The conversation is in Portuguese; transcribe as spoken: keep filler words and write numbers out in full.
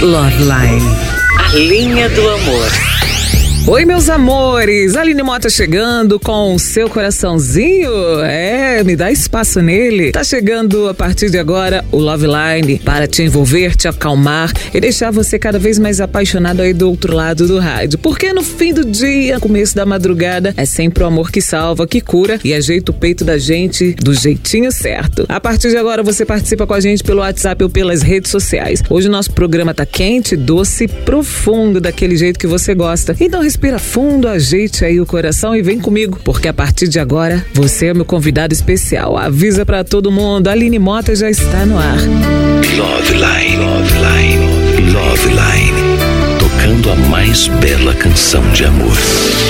Loveline, a linha do amor. Oi, meus amores, Aline Mota chegando com o seu coraçãozinho, é, me dá espaço nele. Tá chegando a partir de agora o Loveline para te envolver, te acalmar e deixar você cada vez mais apaixonado aí do outro lado do rádio. Porque no fim do dia, no começo da madrugada, é sempre o amor que salva, que cura e ajeita o peito da gente do jeitinho certo. A partir de agora você participa com a gente pelo WhatsApp ou pelas redes sociais. Hoje o nosso programa tá quente, doce, profundo, daquele jeito que você gosta. Então respira fundo, ajeite aí o coração e vem comigo, porque a partir de agora você é meu convidado especial. Avisa pra todo mundo, a Aline Mota já está no ar. Loveline, Loveline, Loveline, tocando a mais bela canção de amor.